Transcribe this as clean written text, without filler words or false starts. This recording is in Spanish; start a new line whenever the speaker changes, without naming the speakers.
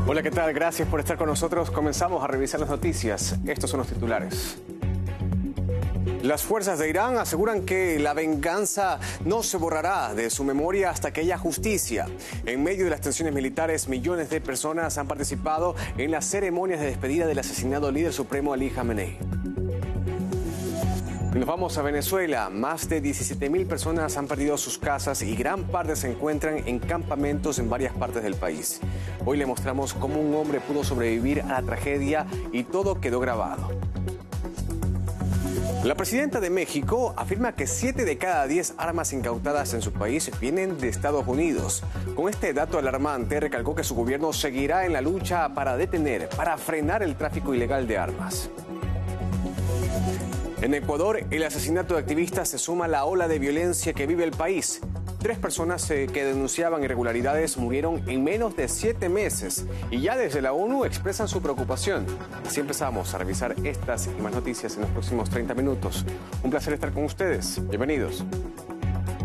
Hola, ¿qué tal? Gracias por estar con nosotros. Comenzamos a revisar las noticias. Estos son los titulares. Las fuerzas de Irán aseguran que la venganza no se borrará de su memoria hasta que haya justicia. En medio de las tensiones militares, millones de personas han participado en las ceremonias de despedida del asesinado líder supremo Ali Khamenei. Nos vamos a Venezuela. Más de 17.000 personas han perdido sus casas y gran parte se encuentran en campamentos en varias partes del país. Hoy le mostramos cómo un hombre pudo sobrevivir a la tragedia y todo quedó grabado. La presidenta de México afirma que 7 de cada 10 armas incautadas en su país vienen de Estados Unidos. Con este dato alarmante, recalcó que su gobierno seguirá en la lucha para frenar el tráfico ilegal de armas. En Ecuador, el asesinato de activistas se suma a la ola de violencia que vive el país. 3 personas que denunciaban irregularidades murieron en menos de 7 meses y ya desde la ONU expresan su preocupación. Así empezamos a revisar estas y más noticias en los próximos 30 minutos. Un placer estar con ustedes. Bienvenidos.